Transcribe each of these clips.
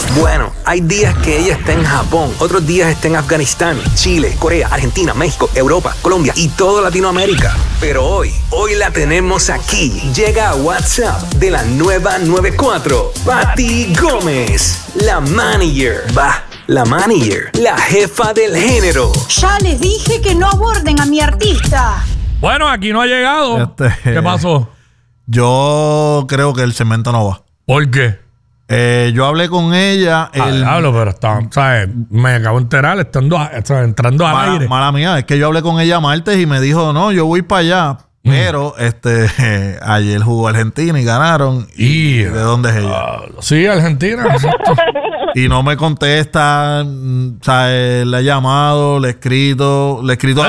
Bueno, hay días que ella está en Japón, otros días está en Afganistán, Chile, Corea, Argentina, México, Europa, Colombia y toda Latinoamérica. Pero hoy la tenemos aquí. Llega a WhatsApp de la nueva 94, Pati Gómez, la manager. La manager, la jefa del género. Ya les dije que no aborden a mi artista. Bueno, aquí no ha llegado. ¿Qué pasó? Yo creo que el cemento no va. ¿Por qué? Yo hablé con ella. Diablo, pero ¿sabes? Me acabo de enterar entrando al aire. Mala mía, es que yo hablé con ella martes y me dijo, no, yo voy para allá. Pero ayer jugó Argentina y ganaron. ¿Y de dónde es ella? Sí, Argentina, exacto. Y no me contesta. O sea, le he llamado, le he escrito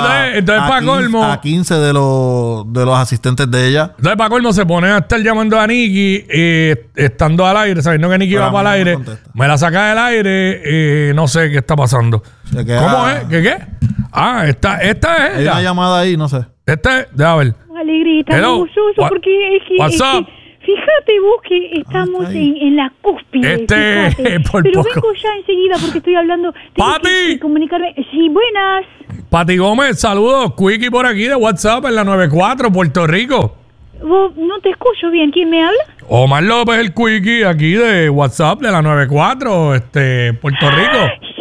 a 15 de los asistentes de ella. Entonces, para colmo, se pone a estar llamando a Nicky estando al aire, sabiendo que Nicky va para el aire. Me la saca del aire, no sé qué está pasando. ¿Cómo es? ¿Qué? Ah, esta es ella. Hay una llamada ahí, no sé. Déjame ver. Alegrita, orgulloso, porque es que fíjate vos que estamos en la cúspide. Por pero poco. vengo ya enseguida porque estoy hablando. ¡Pati! Comunicarme. Sí, buenas. Pati Gómez, saludos. Quickie por aquí de WhatsApp en la 94, Puerto Rico. Vos no te escucho bien. ¿Quién me habla? Omar López, el Quickie, aquí de WhatsApp de la 94, Puerto Rico.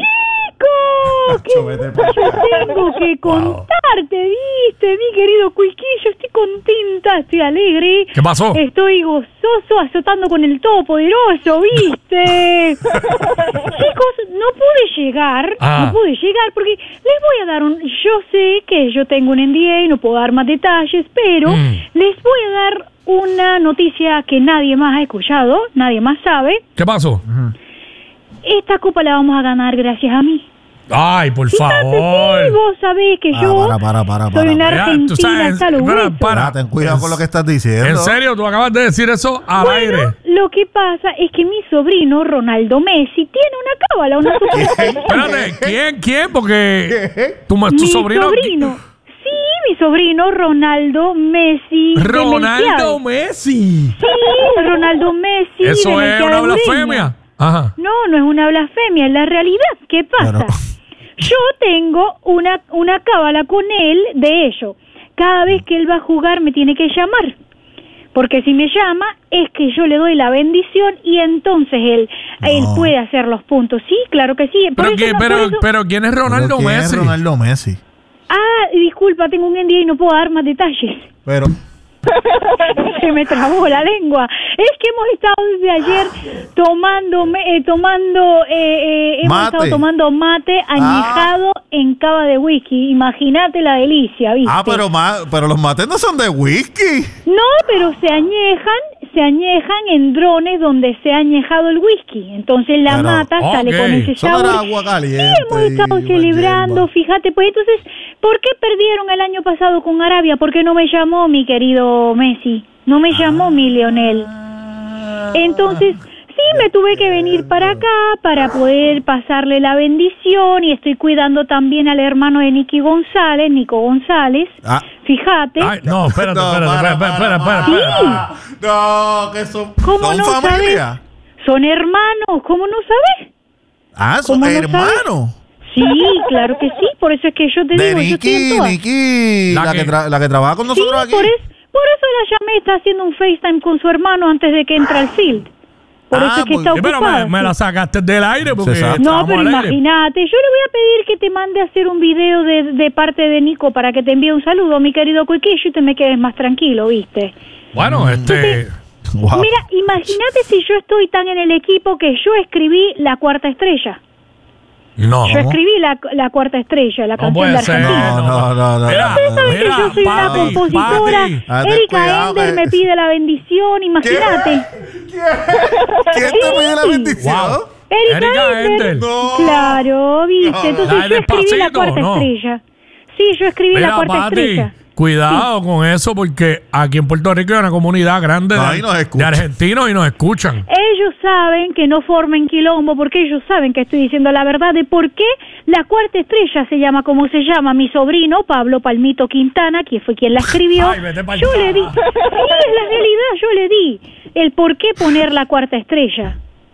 Que yo tengo que contarte, ¿viste? Mi querido Quickie, yo estoy contenta, estoy alegre. ¿Qué pasó? Estoy gozoso azotando con el todopoderoso, ¿viste? Chicos, no pude llegar porque les voy a dar yo sé que yo tengo un NDA y no puedo dar más detalles, pero les voy a dar una noticia que nadie más ha escuchado, nadie más sabe. ¿Qué pasó? Esta copa la vamos a ganar gracias a mí. Ay, por favor. Sí, vos sabés que yo soy una argentina saludable. Ten cuidado con lo que estás diciendo. ¿En serio? ¿Tú acabas de decir eso al aire? Lo que pasa es que mi sobrino, Ronaldo Messi, tiene una cábala, una Espérate, ¿quién? Porque tu sobrino... Sí, mi sobrino, Ronaldo Messi. ¿Ronaldo Messi? Sí, Ronaldo Messi. ¿Eso es una blasfemia? Ajá. No es una blasfemia, es la realidad. ¿Qué pasa? Pero... Yo tengo una cábala con él de ello. Cada vez que él va a jugar me tiene que llamar. Porque si me llama es que yo le doy la bendición y entonces él puede hacer los puntos. Sí, claro que sí. Pero ¿quién es Ronaldo Messi? ¿Quién es Ronaldo Messi? Disculpa, tengo un NDA y no puedo dar más detalles. Pero... Se me trabó la lengua. Es que hemos estado desde ayer estado tomando mate añejado en cava de whisky. Imagínate la delicia, ¿viste? Pero los mates no son de whisky. No, pero se añejan en drones donde se ha añejado el whisky. Entonces la mata sale con ese sabor. Agua caliente. Sí, hemos estado celebrando, fíjate, pues entonces, ¿por qué perdieron el año pasado con Arabia? ¿Por qué no me llamó mi querido Messi? No me llamó mi Lionel. Entonces, sí, me tuve que venir para acá para poder pasarle la bendición y estoy cuidando también al hermano de Nico González. Fíjate. Ay, no, espérate. Sí. No, que son familia. ¿Sabes? Son hermanos, ¿cómo no sabes? Son hermanos. Sí, claro que sí, por eso es que yo te digo, yo estoy en todas. Nicky, la que trabaja con nosotros aquí. Por eso la llamé, está haciendo un FaceTime con su hermano antes de que entre al field. Por eso es que está ocupada. Pero me la sacaste del aire porque no, pero imagínate, yo le voy a pedir que te mande a hacer un video de parte de Nico para que te envíe un saludo, mi querido Cuiquillo, y te me quedes más tranquilo, ¿viste? Bueno, Wow. Mira, imagínate si yo estoy tan en el equipo que yo escribí La Cuarta Estrella. No. Yo escribí la Cuarta Estrella, la canción de Argentina. No. Ustedes saben que yo soy una compositora. Erika Ender me pide la bendición, imagínate. ¿Quién te pide la bendición? Wow. Erika Ender. No. Claro, viste. Entonces yo escribí La Cuarta Estrella. Sí, yo escribí La Cuarta Estrella. Cuidado con eso porque aquí en Puerto Rico hay una comunidad grande de argentinos y nos escuchan. Ellos saben que no formen quilombo porque ellos saben que estoy diciendo la verdad de por qué La Cuarta Estrella se llama como se llama. Mi sobrino Pablo Palmito Quintana, que fue quien la escribió. Ay, yo le di, sí, es la realidad, yo le di el por qué poner La Cuarta Estrella.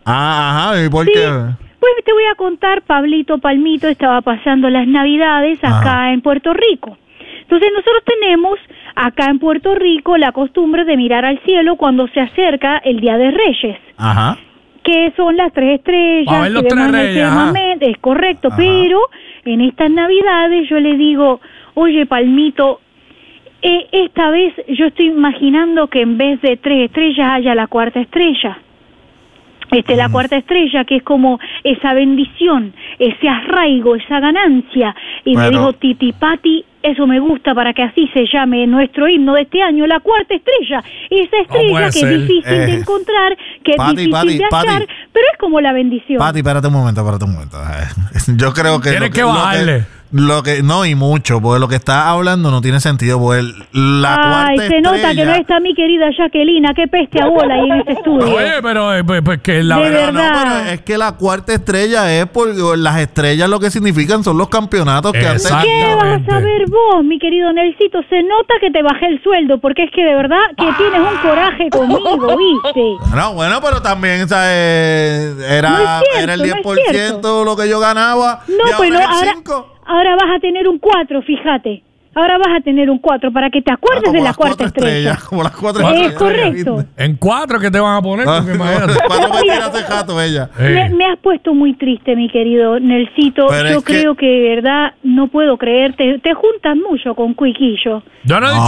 Ajá, ¿y por sí, qué? Pues te voy a contar, Palmito estaba pasando las Navidades acá en Puerto Rico. Entonces nosotros tenemos acá en Puerto Rico la costumbre de mirar al cielo cuando se acerca el Día de Reyes. Ajá. Que son las 3 estrellas. A ver los 3 reyes, es correcto, pero en estas Navidades yo le digo, oye, Palmito, esta vez yo estoy imaginando que en vez de 3 estrellas haya la 4ª estrella. La 4ª estrella, que es como esa bendición, ese arraigo, esa ganancia. Y me dijo, Titi Pati, eso me gusta para que así se llame nuestro himno de este año, la 4ª estrella. Esa estrella que es difícil de encontrar, que es difícil de hallar, pero es como la bendición. Pati, espérate un momento. Yo creo que... Tienes que bajarle. No, y mucho, porque lo que está hablando no tiene sentido, porque la 4ª estrella... se nota que no está mi querida Jacqueline, qué peste a bola ahí en este estudio. Oye, pero pues que la verdad. No, pero es que la 4ª estrella es porque las estrellas lo que significan son los campeonatos que hacen. ¿Qué vas a saber vos, mi querido Nelsito? Se nota que te bajé el sueldo, porque es que de verdad que tienes un coraje conmigo, ¿viste? Bueno, pero también, ¿sabes? Era el 10% lo que yo ganaba. No, pues no, ahora vas a tener un 4, fíjate. Ahora vas a tener un 4 para que te acuerdes de la 4ª estrella. Como las 4 estrellas. Es correcto. En 4 que te van a poner, porque imagínate. 4 me tiraste jato ella. Me has puesto muy triste, mi querido Nelsito. Yo creo que de verdad no puedo creerte. Te juntas mucho con Cuiquillo. Yo no he dicho